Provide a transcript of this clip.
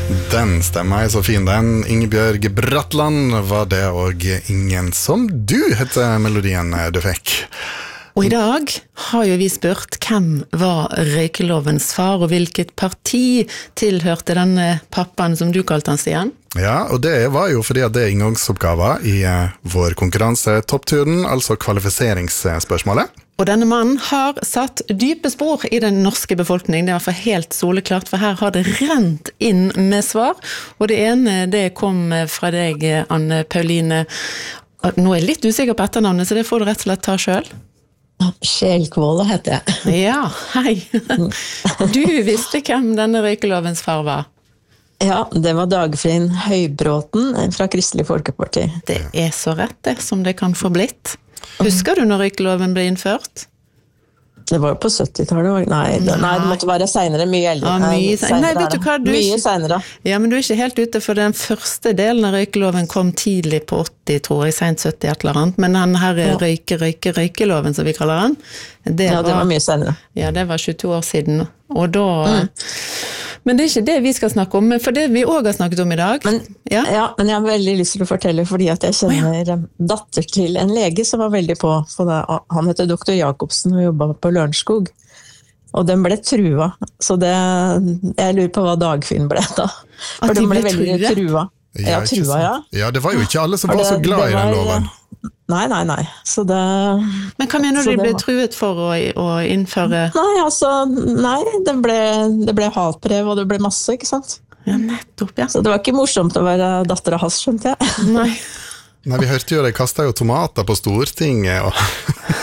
Den stemmer så fin den. Ingebjørg Bratland var det, og Ingen som du heter melodien du fikk. Og i dag har jo vi spurt hvem var røykelovens far, og hvilket parti tilhørte denne pappaen som du kalte han, Stian? Ja, og det var jo fordi at det er inngangsoppgaver i vår konkurranse Toppturen, altså kvalifiseringsspørsmålet. Og denne mannen har satt dype spor i den norske befolkningen, det er i hvert fall helt soleklart, for her har det rent inn med svar, og det ene det kom fra deg, Anne Pauline. Nå er jeg litt usikker på etternavnet, så det får du rett og slett ta selv. Skjelkvåle heter jeg. Ja, hei. Du visste hvem denne røykelovens far var? Ja, det var Dagfinn Høybråten fra Kristelig Folkeparti. Det er så rett det, som det kan få blitt. Husker du når røykeloven ble innført? Det var jo på 70-tallet. Nei, det måtte være senere, mye eldre. Ja, mye senere. Nei, vet du hva? Mye senere. Ja, men du er ikke helt ute, for den første delen av røykeloven kom tidlig på 80, tror jeg, sent 70 et eller annet. Men den her røykeloven, som vi kaller den, det var mye senere. Ja, det var 22 år siden. Og da... Men det er ikke det vi skal snakke om, men for det vi også har snakket om i dag. Men jeg har veldig lyst til å fortelle, fordi at jeg kjenner datter til en lege som var veldig på det. Han heter Dr. Jacobsen og jobbet på Lørenskog. Og den ble trua. Så jeg lurer på hva Dagfinn ble da. For den ble veldig trua. Ja, trua, ja. Ja, det var jo ikke alle som var så glad i den loven. Nei. Så det... Men hva mener du de ble truet for å innføre? Nei, det ble hatbrev, og det ble masse, ikke sant? Ja, nettopp, ja. Så det var ikke morsomt å være datter av hans, skjønte jeg. Nei. Nei, vi hørte jo, de kastet jo tomater på Stortinget, og